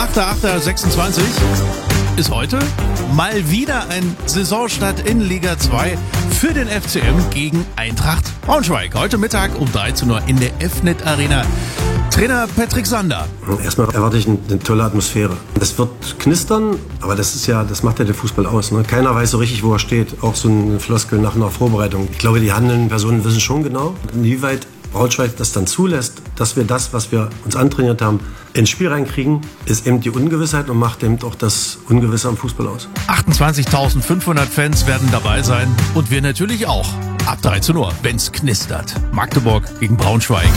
8.8.26 ist heute mal wieder ein Saisonstart in Liga 2 für den FCM gegen Eintracht Braunschweig. Heute Mittag um 13 Uhr in der Fnet Arena. Trainer Patrick Sander. Erstmal erwarte ich eine tolle Atmosphäre. Das wird knistern, aber das macht ja den Fußball aus. Ne? Keiner weiß so richtig, wo er steht. Auch so eine Floskel nach einer Vorbereitung. Ich glaube, die handelnden Personen wissen schon genau, inwieweit Braunschweig das dann zulässt, dass wir das, was wir uns antrainiert haben, ins Spiel reinkriegen, ist eben die Ungewissheit und macht eben auch das Ungewisse am Fußball aus. 28.500 Fans werden dabei sein und wir natürlich auch. Ab 13 Uhr, wenn's knistert. Magdeburg gegen Braunschweig.